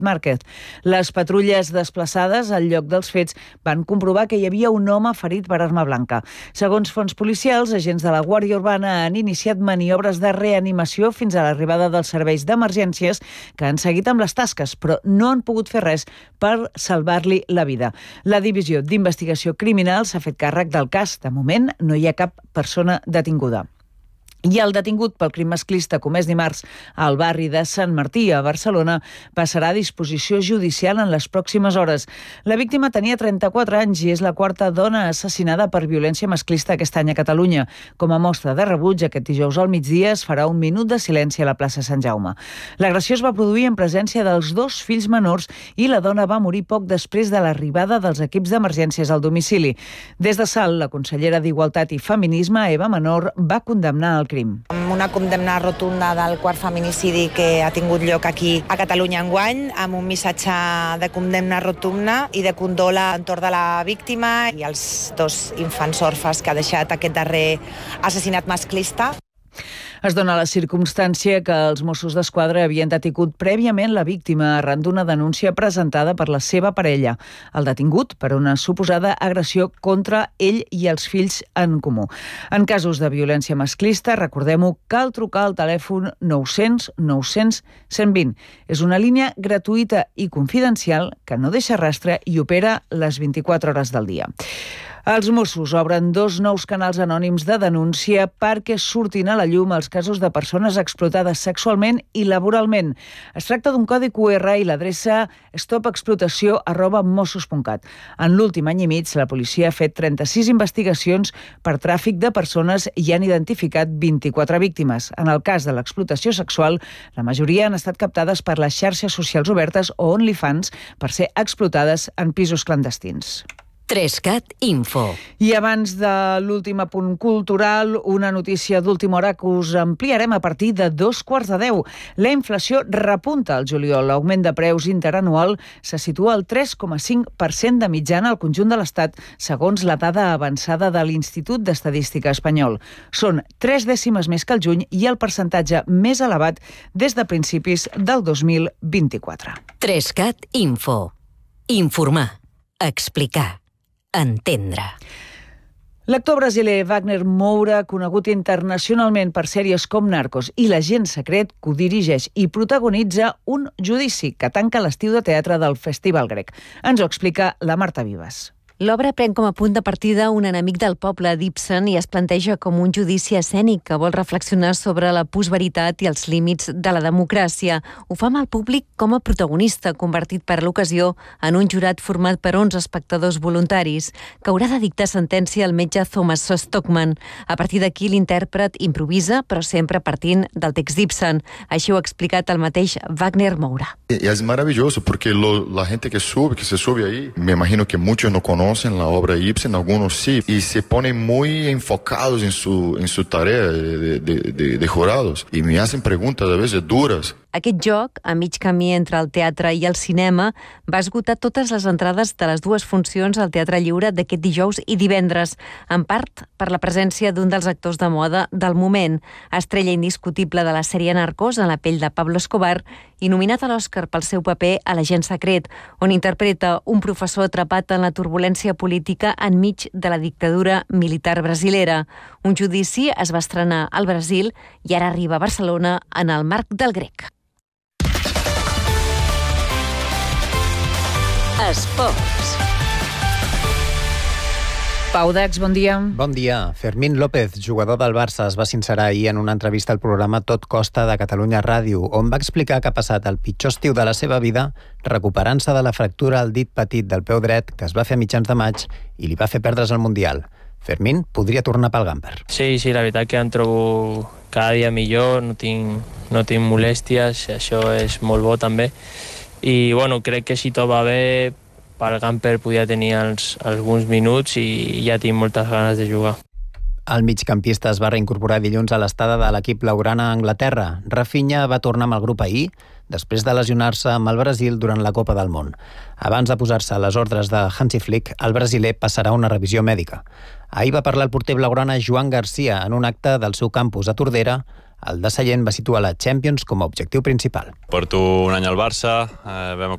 Márquez. Les patrulles desplaçades al lloc dels fets van comprovar que hi havia un home ferit per arma blanca. Segons fonts policials, agents de la Guàrdia Urbana han iniciat maniobres de reanimació fins a l'arribada dels serveis d'emergències que han seguit amb les tasques, però no han pogut fer res per salvar-li la vida. La Divisió d'Investigació Criminal s'ha fet càrrec del cas. De moment, no hi ha cap persona detinguda. I el detingut pel crim masclista comès dimarts al barri de Sant Martí, a Barcelona, passarà a disposició judicial en les pròximes hores. La víctima tenia 34 anys i és la quarta dona assassinada per violència masclista aquest any a Catalunya. Com a mostra de rebuig, aquest dijous al migdia es farà un minut de silenci a la plaça Sant Jaume. L'agressió es va produir en presència dels dos fills menors i la dona va morir poc després de l'arribada dels equips d'emergències al domicili. Des de Salt, la consellera d'Igualtat i Feminisme, Eva Menor, va condemnar el crim. Amb una condemna rotunda del quart feminicidi que ha tingut lloc aquí a Catalunya enguany, amb un missatge de condemna rotunda i de condol a l'entorn de la víctima i els dos infants orfes que ha deixat aquest darrer assassinat masclista. Es dona la circumstància que els Mossos d'Esquadra havien detingut prèviament la víctima arran d'una denúncia presentada per la seva parella, el detingut per una suposada agressió contra ell i els fills en comú. En casos de violència masclista, recordem-ho, cal trucar al telèfon 900 900 120. És una línia gratuïta i confidencial que no deixa rastre i opera les 24 hores del dia. Els Mossos obren 2 nous canals anònims de denúncia perquè surtin a la llum els casos de persones explotades sexualment i laboralment. Es tracta d'un codi QR i l'adreça stopexplotació@mossos.cat. En l'últim any i mig, la policia ha fet 36 investigacions per tràfic de persones i han identificat 24 víctimes. En el cas de l'explotació sexual, la majoria han estat captades per les xarxes socials obertes o OnlyFans per ser explotades en pisos clandestins. 3CAT Info. I abans de l'últim apunt cultural, una notícia d'última hora que us ampliarem a partir de 2:15. La inflació repunta al juliol. L'augment de preus interanual se situa al 3,5% de mitjana al conjunt de l'Estat, segons la dada avançada de l'Institut d'Estadística espanyol. Són 3 dècimes més que el juny i el percentatge més elevat des de principis del 2024. 3CAT Info. Informar. Explicar. Entendre. L'actor brasiler Wagner Moura, conegut internacionalment per sèries com Narcos i L'agent secret, codirigeix i protagonitza un judici que tanca l'estiu de teatre del Festival Grec. Ens ho explica la Marta Vives. L'obra pren com a punt de partida un enemic del poble d'Ibsen i es planteja com un judici escènic que vol reflexionar sobre la postveritat i els límits de la democràcia. Ho fa amb el públic com a protagonista, convertit per l'ocasió en un jurat format per 11 espectadors voluntaris, que haurà de dictar sentència al metge Thomas Stockman. A partir d'aquí, l'intèrpret improvisa, però sempre partint del text d'Ibsen. Així ho ha explicat el mateix Wagner Moura. Es maravilloso porque la gente que se sube ahí, me imagino que muchos no conocen la obra Ibsen, algunos sí, y se ponen muy enfocados en su tarea de jurados y me hacen preguntas a veces duras. Aquest joc, a mig camí entre el teatre i el cinema, va esgotar totes les entrades de les 2 funcions al Teatre Lliure d'aquest dijous i divendres, en part per la presència d'un dels actors de moda del moment, estrella indiscutible de la sèrie Narcos en la pell de Pablo Escobar i nominat a l'Oscar pel seu paper a L'agent secret, on interpreta un professor atrapat en la turbulència política enmig de la dictadura militar brasilera. Un judici es va estrenar al Brasil i ara arriba a Barcelona en el marc del Grec. Esports. Pau Dax, bon dia. Bon dia. Fermín López, jugador del Barça, es va sincerar ahir en una entrevista al programa Tot Costa de Catalunya Ràdio, on va explicar que ha passat el pitjor estiu de la seva vida recuperant-se de la fractura al dit petit del peu dret que es va fer a mitjans de maig i li va fer perdre's el Mundial. Fermín podria tornar pel Gamper. Sí, la veritat que em trobo cada dia millor, no tinc molèsties, això és molt bo també. I bueno, crec que si tot va bé, pel Gamper podia tenir alguns minuts i ja tinc moltes ganes de jugar. El migcampista es va reincorporar dilluns a l'estada de l'equip blaugrana a Anglaterra. Rafinha va tornar amb el grup ahir, després de lesionar-se amb el Brasil durant la Copa del Món. Abans de posar-se a les ordres de Hansi Flick, el brasiler passarà una revisió mèdica. Ahir va parlar el porter blaugrana Joan Garcia en un acte del seu campus a Tordera, El de Sallent va situar la Champions com a objectiu principal. Porto un any al Barça, vam